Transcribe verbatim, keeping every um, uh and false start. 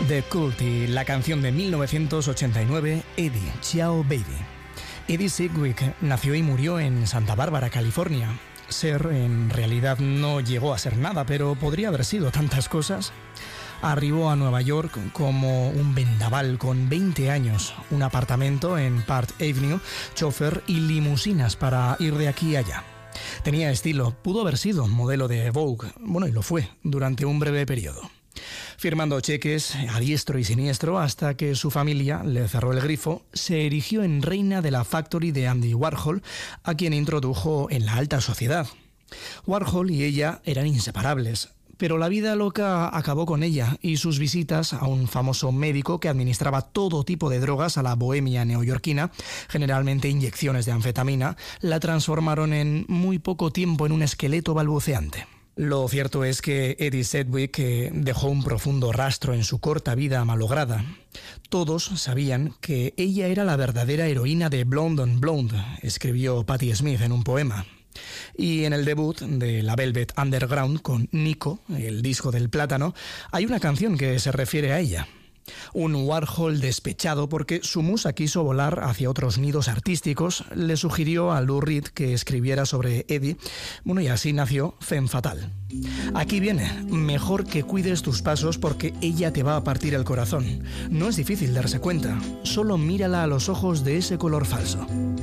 The Cult y la canción de mil novecientos ochenta y nueve, Eddie, Ciao Baby. Eddie Sedgwick nació y murió en Santa Bárbara, California. Ser, en realidad, no llegó a ser nada, pero podría haber sido tantas cosas. Arribó a Nueva York como un vendaval con veinte años, un apartamento en Park Avenue, chofer y limusinas para ir de aquí a allá. Tenía estilo, pudo haber sido modelo de Vogue, bueno, y lo fue, durante un breve periodo. Firmando cheques a diestro y siniestro hasta que su familia le cerró el grifo, se erigió en reina de la Factory de Andy Warhol, a quien introdujo en la alta sociedad. Warhol y ella eran inseparables, pero la vida loca acabó con ella y sus visitas a un famoso médico que administraba todo tipo de drogas a la bohemia neoyorquina, generalmente inyecciones de anfetamina, la transformaron en muy poco tiempo en un esqueleto balbuceante. Lo cierto es que Eddie Sedgwick eh, dejó un profundo rastro en su corta vida malograda. Todos sabían que ella era la verdadera heroína de Blonde on Blonde, escribió Patti Smith en un poema. Y en el debut de la Velvet Underground con Nico, el disco del plátano, hay una canción que se refiere a ella. Un Warhol despechado porque su musa quiso volar hacia otros nidos artísticos, le sugirió a Lou Reed que escribiera sobre Eddie, bueno, y así nació Femme Fatale. Aquí viene, mejor que cuides tus pasos porque ella te va a partir el corazón. No es difícil darse cuenta, solo mírala a los ojos de ese color falso.